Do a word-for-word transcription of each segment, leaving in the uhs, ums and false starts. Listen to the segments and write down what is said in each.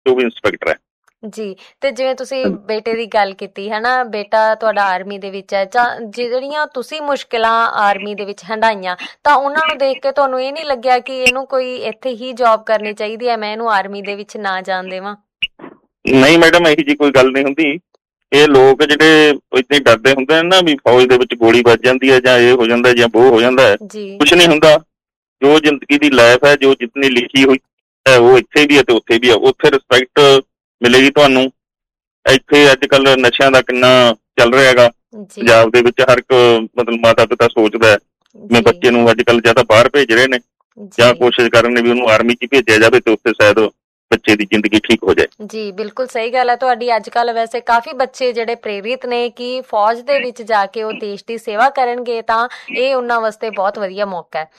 ਜੋ ਵੀ ਇੰਸਪੈਕਟਰ ਹੈ। ਜੀ, ਤੇ ਜਿਵੇਂ ਤੁਸੀਂ ਬੇਟੇ ਦੀ ਗੱਲ ਕੀਤੀ ਹੈ ਨਾ, ਬੇਟਾ ਤੁਹਾਡਾ ਆਰਮੀ ਦੇ ਵਿੱਚ ਹੈ, ਜਾਂ ਜਿਹੜੀਆਂ ਤੁਸੀਂ ਮੁਸ਼ਕਿਲਾਂ ਆਰਮੀ ਦੇ ਵਿੱਚ ਹੰਢਾਈਆਂ, ਤਾਂ ਉਹਨਾਂ ਨੂੰ ਦੇਖ ਕੇ ਤੁਹਾਨੂੰ ਇਹ ਨਹੀਂ ਲੱਗਿਆ ਕਿ ਇਹਨੂੰ ਕੋਈ ਇੱਥੇ ਹੀ ਜੋਬ ਕਰਨੀ ਚਾਹੀਦੀ ਹੈ, ਮੈਂ ਇਹਨੂੰ ਆਰਮੀ ਦੇ ਵਿੱਚ ਨਾ ਜਾਣ ਦੇਵਾਂ? ਨਹੀਂ ਮੈਡਮ, ਇਹੀ ਜੀ ਕੋਈ ਗੱਲ ਨਹੀਂ ਹੁੰਦੀ। ਇਹ ਲੋਕ ਜਿਹੜੇ ਏਦਾਂ ਹੀ ਡਰਦੇ ਹੁੰਦੇ ਨੇ ਨਾ ਵੀ ਫੌਜ ਦੇ ਵਿੱਚ ਗੋਲੀ ਵੱਜ ਜਾਂਦੀ ਹੈ ਜਾਂ ਇਹ ਹੋ ਜਾਂਦਾ ਜਾਂ ਉਹ ਹੋ ਜਾਂਦਾ ਹੈ, ਜੀ ਕੁਛ ਨਹੀਂ ਹੁੰਦਾ। ਜੋ ਜ਼ਿੰਦਗੀ ਦੀ ਲਾਈਫ ਹੈ, ਜੋ ਜਿਤਨੀ ਲਿਖੀ ਹੋਈ ਹੈ, ਉਹ ਇੱਥੇ ਵੀ ਹੈ ਤੇ ਉੱਥੇ ਵੀ ਹੈ। ਉੱਥੇ ਰਿਸਪੈਕਟ ਮਿਲੇਗੀ ਤੁਹਾਨੂੰ। ਇੱਥੇ ਅੱਜ ਕੱਲ੍ਹ ਨਸ਼ਿਆਂ ਦਾ ਕਿੰਨਾ ਚੱਲ ਰਿਹਾ ਹੈਗਾ ਜੀ ਪੰਜਾਬ ਦੇ ਵਿੱਚ। ਹਰ ਇੱਕ ਮਤਲਬ ਮਾਤਾ ਪਿਤਾ ਸੋਚਦਾ ਹੈ ਮੈਂ ਜੀ ਬੱਚੇ ਨੂੰ ਅੱਜ ਕੱਲ੍ਹ ਜਾਂ ਤਾਂ ਬਾਹਰ ਭੇਜ ਰਹੇ ਨੇ ਜਾਂ ਜੀ ਕੋਸ਼ਿਸ਼ ਕਰਨ ਨੇ ਵੀ ਉਹਨੂੰ ਆਰਮੀ 'ਚ ਭੇਜਿਆ ਜਾਵੇ ਤੇ ਉੱਥੇ ਸ਼ਾਇਦ ਬੱਚੇ ਦੀ ਜ਼ਿੰਦਗੀ ਠੀਕ ਹੋ ਜਾਏ। ਜੀ ਬਿਲਕੁਲ ਸਹੀ ਗੱਲ ਹੈ ਤੁਹਾਡੀ। ਅੱਜ ਕੱਲ੍ਹ ਵੈਸੇ ਕਾਫੀ ਬੱਚੇ ਜਿਹੜੇ ਪ੍ਰੇਰਿਤ ਨੇ ਕਿ ਫੌਜ ਦੇ ਵਿੱਚ ਜਾ ਕੇ ਉਹ ਦੇਸ਼ ਦੀ ਸੇਵਾ ਕਰਨਗੇ, ਤਾਂ ਇਹ ਉਹਨਾਂ ਵਾਸਤੇ ਬਹੁਤ ਵਧੀਆ ਮੌਕਾ ਹੈ।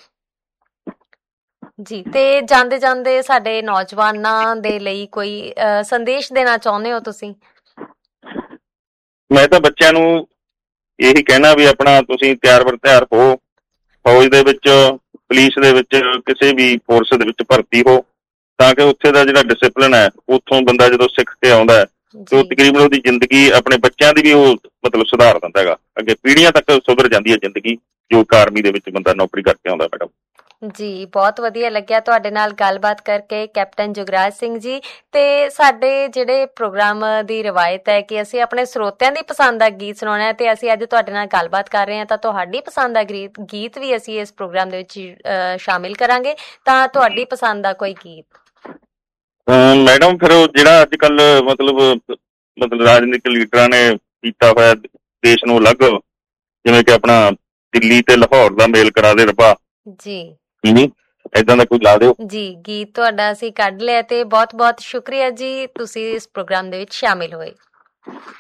ਜੀ, ਤੇ ਜਾਂਦੇ ਜਾਂਦੇ ਸਾਡੇ ਨੌਜਵਾਨਾਂ ਦੇ ਲਈ ਕੋਈ ਸੰਦੇਸ਼ ਦੇਣਾ ਚਾਹੁੰਦੇ ਹੋ ਤੁਸੀਂ? ਮੈਂ ਤਾਂ ਬੱਚਿਆਂ ਨੂੰ ਇਹੀ ਕਹਿਣਾ ਵੀ ਆਪਣਾ ਤੁਸੀਂ ਤਿਆਰ ਬਰ ਤਿਆਰ ਹੋ, ਫੌਜ ਦੇ ਵਿੱਚ, ਪੁਲਿਸ ਦੇ ਵਿੱਚ, ਕਿਸੇ ਵੀ ਫੋਰਸ ਦੇ ਵਿੱਚ ਭਰਤੀ ਹੋ, ਤਾਂ ਕਿ ਉੱਥੇ ਦਾ ਜਿਹੜਾ ਡਿਸਿਪਲਿਨ ਹੈ ਉੱਥੋਂ ਬੰਦਾ ਜਦੋਂ ਸਿੱਖ ਕੇ ਆਉਂਦਾ ਹੈ ਤੇ ਉਹ ਤਕਰੀਬਨ ਉਹਦੀ ਜ਼ਿੰਦਗੀ ਆਪਣੇ ਬੱਚਿਆਂ ਦੀ ਵੀ ਉਹ ਮਤਲਬ ਸੁਧਾਰ ਦਿੰਦਾ ਹੈਗਾ। ਅੱਗੇ ਪੀੜ੍ਹੀਆਂ ਤੱਕ ਸੁਧਰ ਜਾਂਦੀ ਹੈ ਜ਼ਿੰਦਗੀ ਜੋ ਆਰਮੀ ਦੇ ਵਿੱਚ ਬੰਦਾ ਨੌਕਰੀ ਕਰਕੇ ਆਉਂਦਾ। ਮੈਡਮ ਜੀ, ਬਹੁਤ ਵਧੀਆ ਲੱਗਿਆ ਤੁਹਾਡੇ ਨਾਲ ਗੱਲਬਾਤ ਕਰਕੇ ਕੈਪਟਨ ਜੁਗਰਾਜ ਸਿੰਘ ਜੀ। ਤੇ ਸਾਡੇ ਜਿਹੜੇ ਪ੍ਰੋਗਰਾਮ ਦੀ ਰਵਾਇਤ ਹੈ ਕਿ ਅਸੀਂ ਆਪਣੇ ਸਰੋਤਿਆਂ ਦੀ ਪਸੰਦ ਦਾ ਗੀਤ ਸੁਣਾਉਣਾ ਹੈ, ਤੇ ਅਸੀਂ ਅੱਜ ਤੁਹਾਡੇ ਨਾਲ ਗੱਲਬਾਤ ਕਰ ਰਹੇ ਹਾਂ ਤਾਂ ਤੁਹਾਡੀ ਪਸੰਦ ਦਾ ਗੀਤ ਗੀਤ ਵੀ ਅਸੀਂ ਇਸ ਪ੍ਰੋਗਰਾਮ ਦੇ ਵਿੱਚ ਸ਼ਾਮਿਲ ਕਰਾਂਗੇ। ਤਾਂ ਤੁਹਾਡੀ ਪਸੰਦ ਦਾ ਕੋਈ ਗੀਤ? ਮੈਡਮ ਫਿਰ ਉਹ ਜਿਹੜਾ ਅੱਜ ਕੱਲ ਮਤਲਬ ਮਤਲਬ ਰਾਜਨੀਤਿਕ ਲੀਡਰਾਂ ਨੇ ਕੀਤਾ ਹੋਇਆ ਦੇਸ਼ ਨੂੰ ਅਲੱਗ, ਜਿਵੇਂ ਕਿ ਆਪਣਾ ਦਿੱਲੀ ਤੇ ਲਾਹੌਰ ਦਾ ਮੇਲ ਕਰਾ ਦੇ ਰੱਬਾ, ਜੀ ਏਦਾਂ ਦਾ ਕੋਈ ਲਾ ਦਿਓ। ਜੀ, ਗੀਤ ਤੁਹਾਡਾ ਅਸੀਂ ਕੱਢ ਲਿਆ ਤੇ ਬਹੁਤ ਬਹੁਤ ਸ਼ੁਕਰੀਆ ਜੀ, ਤੁਸੀਂ ਇਸ ਪ੍ਰੋਗਰਾਮ ਦੇ ਵਿੱਚ ਸ਼ਾਮਿਲ ਹੋਏ।